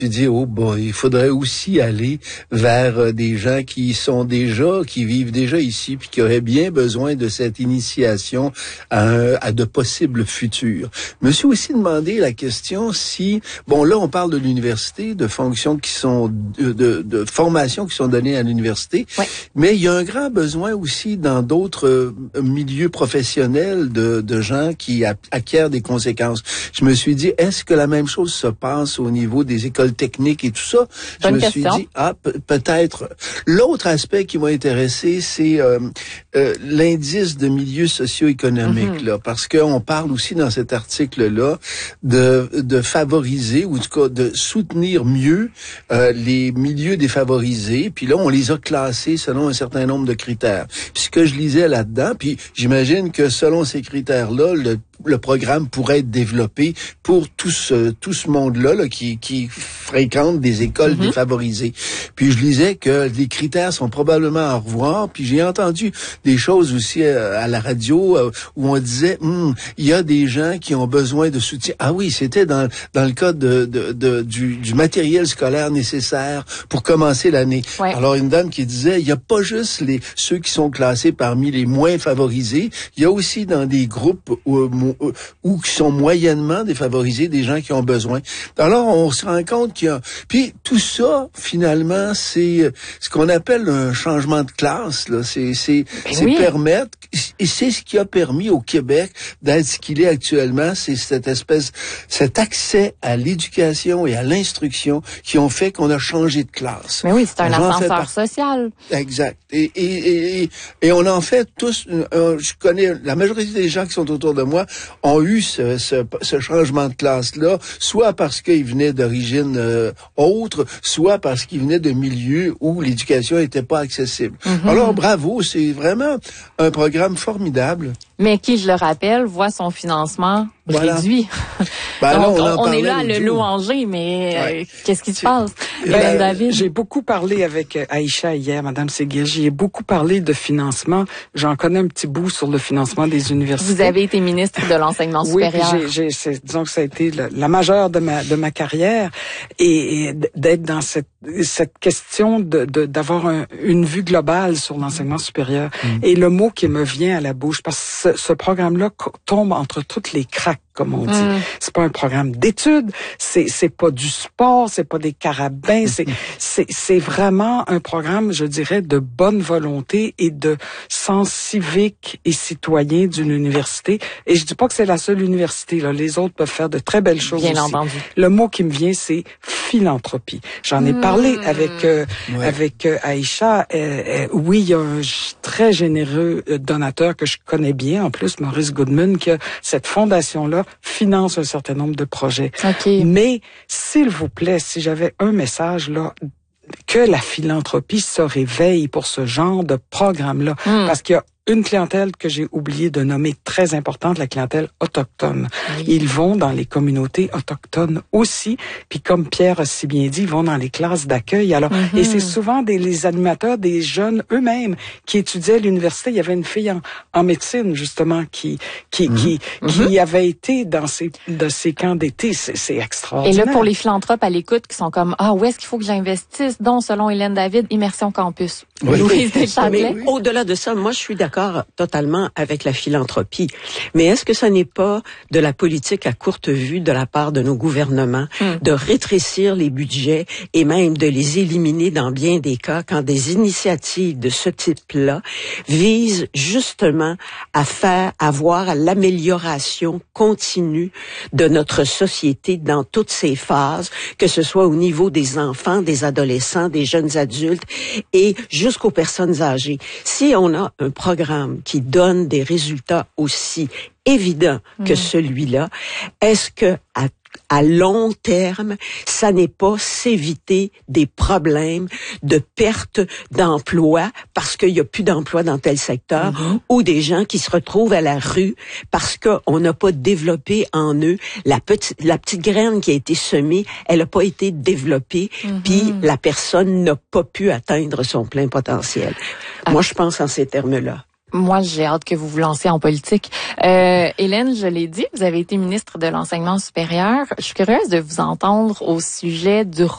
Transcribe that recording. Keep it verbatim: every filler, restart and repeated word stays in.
Puis dire, oh boy, il faudrait aussi aller vers euh, des gens qui sont déjà, qui vivent déjà ici, puis qui auraient bien besoin de cette initiation à, un, à de possibles futurs. Je me suis aussi demandé la question si, bon là on parle de l'université, de fonctions qui sont, de, de, de formations qui sont données à l'université, ouais. mais il y a un grand besoin aussi dans d'autres euh, milieux professionnels de, de gens qui a, acquièrent des conséquences. Je me suis dit, est-ce que la même chose se passe au niveau des écoles techniques et tout ça? Je Bonne me question. suis dit, ah, pe- peut-être. L'autre aspect qui m'a intéressé, c'est euh, euh, l'indice de milieu socio-économique, mm-hmm. là, parce qu'on parle aussi dans cet article-là de, de favoriser, ou en tout cas de soutenir mieux euh, les milieux défavorisés, puis là, on les a classés selon un certain nombre de critères. Puis ce que je lisais là-dedans, puis j'imagine que selon ces critères-là, le le programme pourrait être développé pour tout ce, tout ce monde-là là, qui, qui fréquente des écoles mm-hmm. défavorisées. Puis je lisais que les critères sont probablement à revoir. Puis j'ai entendu des choses aussi euh, à la radio euh, où on disait hm, il y a des gens qui ont besoin de soutien. Ah oui, c'était dans, dans le cas de, de, de, du, du matériel scolaire nécessaire pour commencer l'année. Ouais. Alors une dame qui disait il n'y a pas juste les ceux qui sont classés parmi les moins favorisés, il y a aussi dans des groupes où, ou qui sont moyennement défavorisés, des gens qui ont besoin. Alors, on se rend compte qu'il y a... Puis, tout ça, finalement, c'est ce qu'on appelle un changement de classe, là. C'est, c'est, ben c'est oui. permettre... Et c'est ce qui a permis au Québec d'être ce qu'il est actuellement, c'est cette espèce... cet accès à l'éducation et à l'instruction qui ont fait qu'on a changé de classe. Mais oui, c'est un J'en ascenseur par... social. Exact. Et, et, et, et on en fait tous... Euh, je connais... La majorité des gens qui sont autour de moi ont eu ce, ce, ce changement de classe-là, soit parce qu'ils venaient d'origine euh, autre, soit parce qu'ils venaient de milieux où l'éducation n'était pas accessible. Mm-hmm. Alors, bravo, c'est vraiment un programme formidable. Mais qui, je le rappelle, voit son financement voilà. réduit. Ben Donc, là, on, on, on est là à le jour. louanger, mais ouais. euh, qu'est-ce qui se passe? Ben, David? J'ai beaucoup parlé avec Aïcha hier, Madame Séguier. J'ai beaucoup parlé de financement. J'en connais un petit bout sur le financement des universités. Vous avez été ministre de l'enseignement oui, supérieur. Oui, j'ai, j'ai, disons que ça a été la, la majeure de ma de ma carrière et, et d'être dans cette cette question de, de d'avoir un, une vue globale sur l'enseignement supérieur. Mmh. Et le mot qui me vient à la bouche, parce que ce, ce programme-là tombe entre toutes les craques, comme on dit. Mm. C'est pas un programme d'études, c'est c'est pas du sport, c'est pas des carabins, c'est c'est c'est vraiment un programme, je dirais, de bonne volonté et de sens civique et citoyen d'une université. Et je dis pas que c'est la seule université, là. Les autres peuvent faire de très belles choses Bien aussi. entendu. Le mot qui me vient, c'est philanthropie. J'en ai mm. parlé avec euh, ouais. avec euh, Aïcha. Euh, euh, oui, il y a un très généreux donateur que je connais bien, en plus, Maurice Goodman, qui a cette fondation-là finance un certain nombre de projets. Okay. Mais, s'il vous plaît, si j'avais un message là, que la philanthropie se réveille pour ce genre de programme-là. Mm. Parce qu'il y a une clientèle que j'ai oublié de nommer très importante, la clientèle autochtone. Oui. Ils vont dans les communautés autochtones aussi, puis comme Pierre a si bien dit, ils vont dans les classes d'accueil. Alors, mm-hmm. et c'est souvent des, les animateurs, des jeunes eux-mêmes qui étudiaient à l'université. Il y avait une fille en, en médecine, justement, qui qui mm-hmm. qui, mm-hmm. qui avait été dans ces de ces camps d'été. C'est, c'est extraordinaire. Et là, pour les philanthropes à l'écoute qui sont comme, ah, où est-ce qu'il faut que j'investisse? Donc, selon Hélène David, Immersion Campus. Oui. Louise Mais Deschâtelet. oui. Au-delà de ça, moi, je suis d'accord totalement avec la philanthropie. Mais est-ce que ça n'est pas de la politique à courte vue de la part de nos gouvernements mm. de rétrécir les budgets et même de les éliminer dans bien des cas quand des initiatives de ce type-là visent justement à faire avoir l'amélioration continue de notre société dans toutes ses phases, que ce soit au niveau des enfants, des adolescents, des jeunes adultes et jusqu'aux personnes âgées. Si on a un programme qui donne des résultats aussi évidents mmh. que celui-là, est-ce que à à long terme, ça n'est pas s'éviter des problèmes de perte d'emploi parce qu'il y a plus d'emploi dans tel secteur mm-hmm. ou des gens qui se retrouvent à la rue parce qu'on n'a pas développé en eux la petite, la petite graine qui a été semée, elle n'a pas été développée mm-hmm. puis la personne n'a pas pu atteindre son plein potentiel. Ah. Moi, je pense en ces termes-là. Moi, j'ai hâte que vous vous lancez en politique. Euh, Hélène, je l'ai dit, vous avez été ministre de l'Enseignement supérieur. Je suis curieuse de vous entendre au sujet du